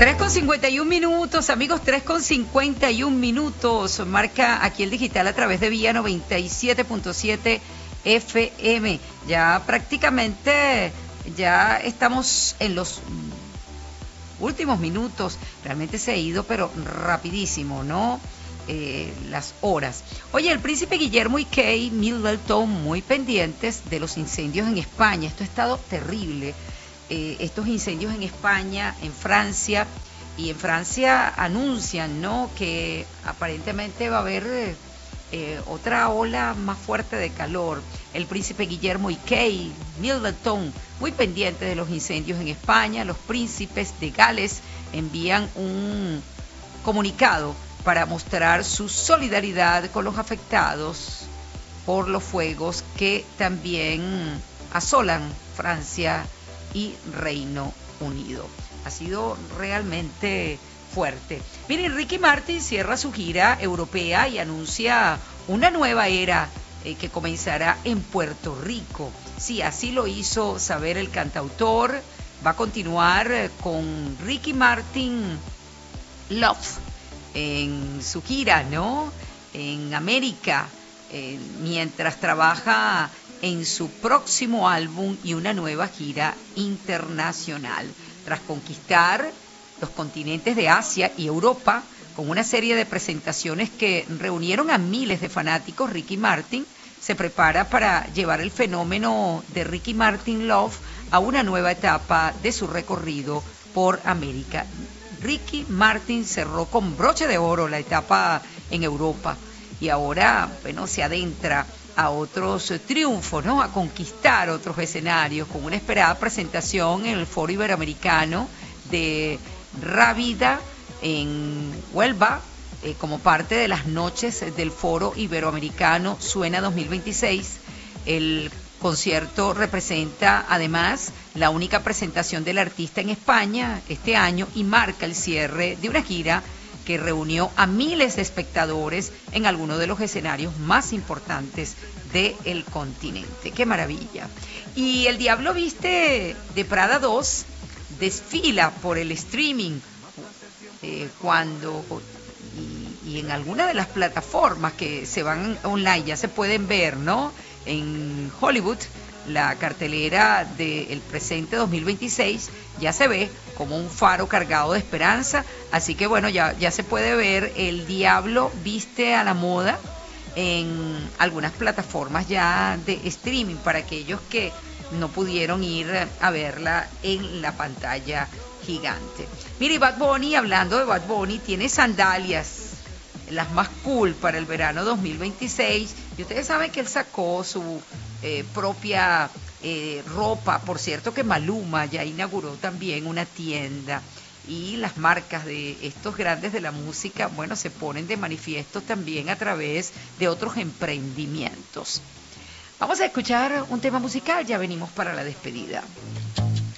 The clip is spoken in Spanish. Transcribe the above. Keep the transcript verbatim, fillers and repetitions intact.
tres con cincuenta y un minutos, amigos, tres con cincuenta y un minutos. Marca aquí el digital a través de Vía noventa y siete punto siete F M. Ya prácticamente, ya estamos en los últimos minutos. Realmente se ha ido, pero rapidísimo, ¿no? Eh, las horas. Oye, el príncipe Guillermo y Kate Middleton muy pendientes de los incendios en España. Esto ha estado terrible. Eh, estos incendios en España, en Francia, y en Francia anuncian, ¿no?, que aparentemente va a haber eh, eh, otra ola más fuerte de calor. El príncipe Guillermo y Kate Middleton muy pendientes de los incendios en España. Los príncipes de Gales envían un comunicado para mostrar su solidaridad con los afectados por los fuegos que también asolan Francia y Reino Unido. Ha sido realmente fuerte. Miren, Ricky Martin cierra su gira europea y anuncia una nueva era eh, que comenzará en Puerto Rico. Sí, así lo hizo saber el cantautor. Va a continuar eh, con Ricky Martin Love en su gira, ¿no?, en América, eh, mientras trabaja en su próximo álbum y una nueva gira internacional. Tras conquistar los continentes de Asia y Europa con una serie de presentaciones que reunieron a miles de fanáticos, Ricky Martin se prepara para llevar el fenómeno de Ricky Martin Love a una nueva etapa de su recorrido por América. Ricky Martin cerró con broche de oro la etapa en Europa y ahora, bueno, se adentra a otros triunfos, ¿no?, a conquistar otros escenarios con una esperada presentación en el Foro Iberoamericano de Rábida en Huelva, eh, como parte de las noches del Foro Iberoamericano Suena dos mil veintiséis. El concierto representa además la única presentación del artista en España este año y marca el cierre de una gira que reunió a miles de espectadores en algunos de los escenarios más importantes del continente. ¡Qué maravilla! Y El Diablo Viste de Prada dos desfila por el streaming eh, cuando y, y en alguna de las plataformas que se van online ya se pueden ver, ¿no? En Hollywood, la cartelera del presente dos mil veintiséis ya se ve como un faro cargado de esperanza, así que bueno, ya, ya se puede ver El Diablo Viste a la moda en algunas plataformas ya de streaming para aquellos que no pudieron ir a verla en la pantalla gigante. Mire, Bad Bunny, hablando de Bad Bunny, tiene sandalias, las más cool para el verano dos mil veintiséis, y ustedes saben que él sacó su eh, propia eh, ropa. Por cierto que Maluma ya inauguró también una tienda, y las marcas de estos grandes de la música, bueno, se ponen de manifiesto también a través de otros emprendimientos. Vamos a escuchar un tema musical, ya venimos para la despedida.